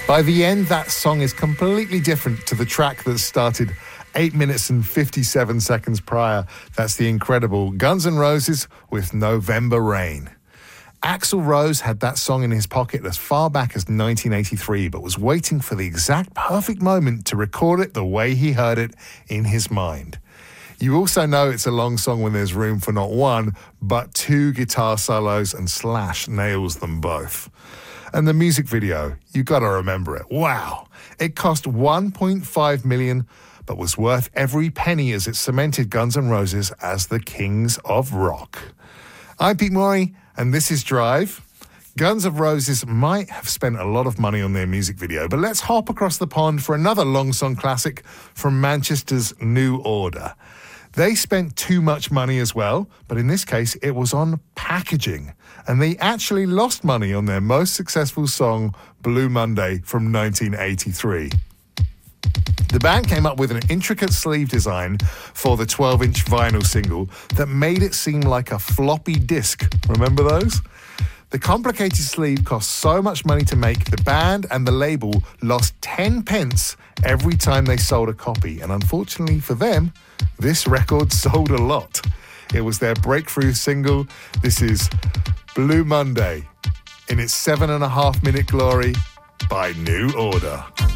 By the end, that song is completely different to the track that started 8 minutes and 57 seconds prior. That's the incredible Guns N' Roses with November Rain. Axl Rose had that song in his pocket as far back as 1983, but was waiting for the exact perfect moment to record it the way he heard it in his mind. You also know it's a long song when there's room for not one, but two guitar solos, and Slash nails them both. And the music video, you gotta remember it. Wow! It cost $1.5 million, but was worth every penny as it cemented Guns N' Roses as the kings of rock. I'm Pete Morey, and this is Drive. Guns N' Roses might have spent a lot of money on their music video, but let's hop across the pond for another long song classic from Manchester's New Order. They spent too much money as well, but in this case, it was on packaging. And they actually lost money on their most successful song, Blue Monday, from 1983. The band came up with an intricate sleeve design for the 12-inch vinyl single that made it seem like a floppy disk. Remember those? The complicated sleeve cost so much money to make, the band and the label lost 10 pence every time they sold a copy. And unfortunately for them, this record sold a lot. It was their breakthrough single. This is Blue Monday in its 7.5-minute glory by New Order.